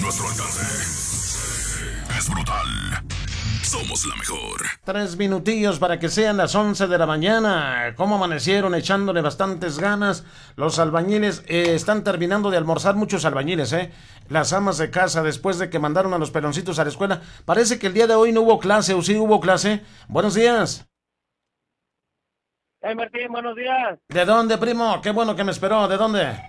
nuestro alcance. Es brutal. Somos la mejor. 3 minutillos para que sean las 11 de la mañana. ¿Cómo amanecieron? Echándole bastantes ganas. Los albañiles están terminando de almorzar, muchos albañiles, ¿eh? Las amas de casa, después de que mandaron a los peloncitos a la escuela. Parece que el día de hoy no hubo clase, ¿o sí hubo clase? Buenos días. Hey Martín, buenos días. ¿De dónde, primo? Qué bueno que me esperó. ¿De dónde?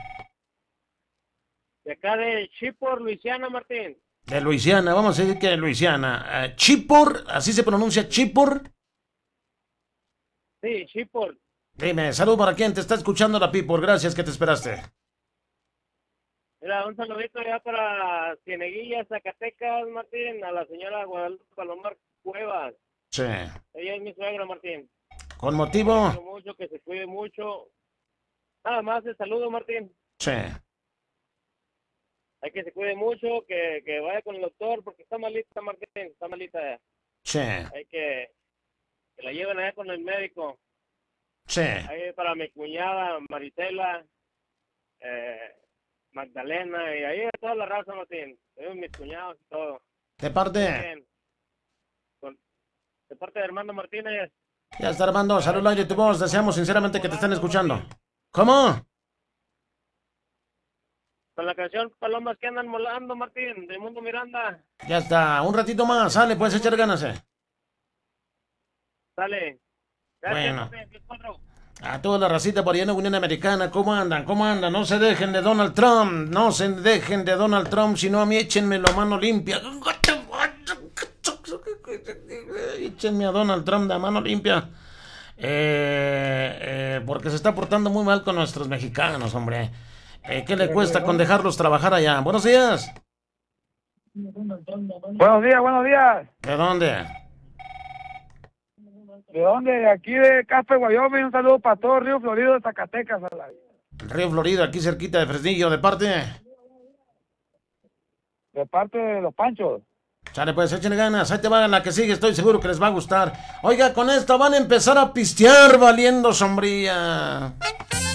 De acá de Chipor, Luisiana, Martín. De Luisiana, vamos a decir que de Luisiana. Chipor, así se pronuncia, Chipor. Sí, Chipor. Dime, salud para quien te está escuchando la Pipor. Gracias que te esperaste. Mira, un saludito ya para Cieneguilla, Zacatecas, Martín, a la señora Guadalupe Palomar Cuevas. Sí. Ella es mi suegra, Martín. ¿Con motivo? Mucho, que se cuide mucho. Nada más el saludo, Martín. Sí. Hay que se cuide mucho, que vaya con el doctor, porque está malita, Martín, está malita. Sí. Hay que la lleven allá con el médico. Sí. Ahí para mi cuñada Maritela, Magdalena, y ahí toda la raza, Martín. Mis cuñados y todo. ¿De parte? Bien. De parte de Armando Martínez. Ya está, Armando. Salud al aire tu voz. Deseamos sinceramente que te estén escuchando. ¿Cómo? Con la canción Palomas que andan molando, Martín, de Mundo Miranda. Ya está. Un ratito más. Sale, puedes echar ganas, Sale. Gracias, Bueno. Martín, 10-4. A toda la racita por allá en la Unión Americana, ¿cómo andan? ¿Cómo andan? No se dejen de Donald Trump, no se dejen de Donald Trump, si no a mí échenmelo a mano limpia. Échenme a Donald Trump de a mano limpia. Porque se está portando muy mal con nuestros mexicanos, hombre. ¿Qué le cuesta con dejarlos trabajar allá? Buenos días. Buenos días, buenos días. ¿De dónde? ¿De dónde? De aquí de Casper, Wyoming. Un saludo para todo Río Florido de Zacatecas. Río Florido, aquí cerquita de Fresnillo, ¿de parte? De parte de los Panchos. Sale, pues, échenle ganas. Ahí te va la que sigue, estoy seguro que les va a gustar. Oiga, con esta van a empezar a pistear valiendo sombría.